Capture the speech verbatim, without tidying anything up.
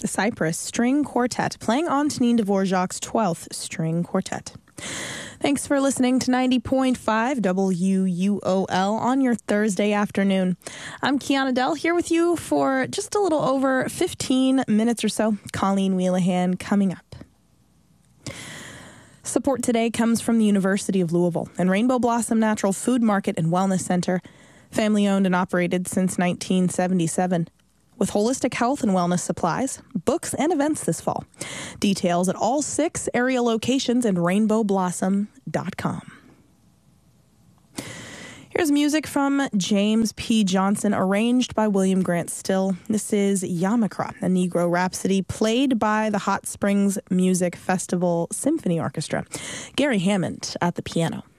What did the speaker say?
the Cypress String Quartet, playing Antonin Dvorak's twelfth String Quartet. Thanks for listening to ninety point five W U O L on your Thursday afternoon. I'm Kiana Dell here with you for just a little over fifteen minutes or so. Colleen Wheelahan coming up. Support today comes from the University of Louisville and Rainbow Blossom Natural Food Market and Wellness Center, family owned and operated since nineteen seventy-seven. With holistic health and wellness supplies, books, and events this fall. Details at all six area locations and rainbow blossom dot com. Here's music from James P. Johnson, arranged by William Grant Still. This is Yamakra, a Negro Rhapsody played by the Hot Springs Music Festival Symphony Orchestra. Gary Hammond at the piano.